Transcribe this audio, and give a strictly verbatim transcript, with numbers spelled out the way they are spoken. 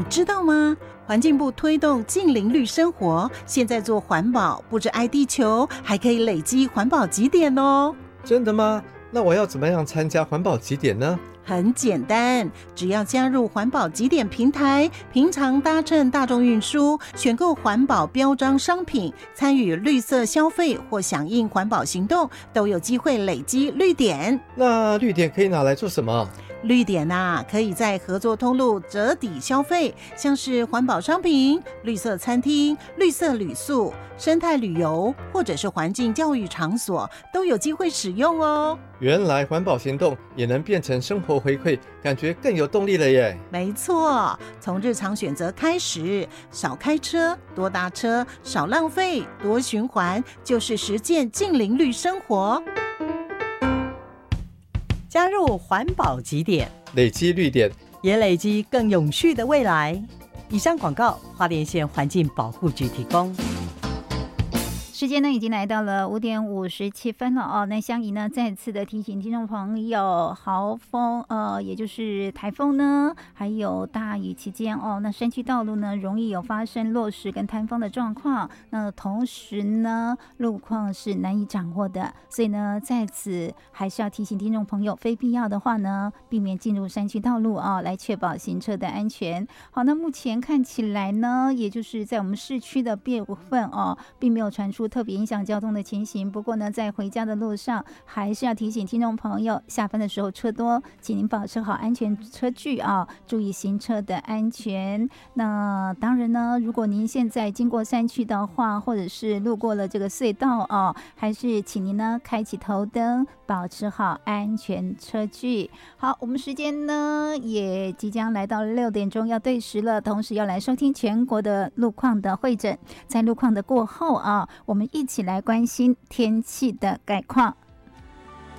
你知道吗？环境部推动近邻绿生活，现在做环保不止爱地球，还可以累积环保集点哦。 真的吗？那我要怎么样参加环保集点呢？ 很简单，只要加入环保集点平台，平常搭乘大众运输，选购环保标章商品，参与绿色消费或响应环保行动，都有机会累积绿点。 那绿点可以拿来做什么？ 绿点啊，可以在合作通路折抵消费，像是环保商品、绿色餐厅、绿色旅宿、生态旅游，或者是环境教育场所，都有机会使用哦。 原来环保行动也能变成生活回馈，感觉更有动力了耶。 没错，从日常选择开始，少开车，多搭车，少浪费，多循环，就是实践近邻绿生活。 加入环保集点， 累积绿点， 也累积更永续的未来。以上广告，花莲县环境保护局提供。 时间呢已经来到了五点五十七分了哦。那香怡呢再次的提醒听众朋友，豪风呃也就是台风呢，还有大雨期间哦，那山区道路呢容易有发生落石跟坍方的状况。那同时呢路况是难以掌握的，所以呢在此还是要提醒听众朋友，非必要的话呢避免进入山区道路啊，来确保行车的安全。好，那目前看起来呢，也就是在我们市区的部分哦，并没有传出特别影响交通的情形。不过呢，在回家的路上，还是要提醒听众朋友，下班的时候车多，请您保持好安全车距啊，注意行车的安全。那当然呢，如果您现在经过山区的话，或者是路过了这个隧道啊，还是请您呢开启头灯，保持好安全车距。好，我们时间呢也即将来到六点钟，要对时了，同时要来收听全国的路况的会诊。在路况的过后啊，我们一起来关心天气的概况。